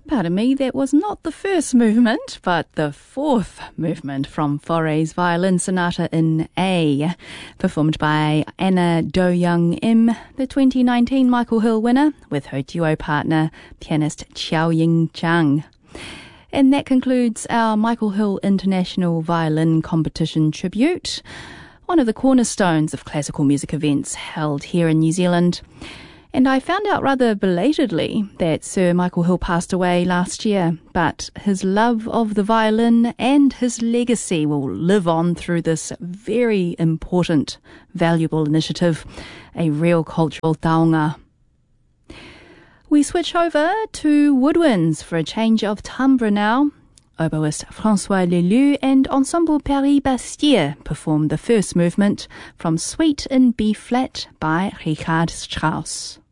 Pardon me, that was not the first movement, but the fourth movement from Fauré's Violin Sonata in A, performed by Anna Do-Young Im, the 2019 Michael Hill winner, with her duo partner, pianist Xiaoying Zhang. And that concludes our Michael Hill International Violin Competition tribute, one of the cornerstones of classical music events held here in New Zealand. And I found out rather belatedly that Sir Michael Hill passed away last year, but his love of the violin and his legacy will live on through this very important, valuable initiative, a real cultural taonga. We switch over to woodwinds for a change of timbre now. Oboist François Leleu and Ensemble Paris Bastille perform the first movement from Suite in B-flat by Richard Strauss.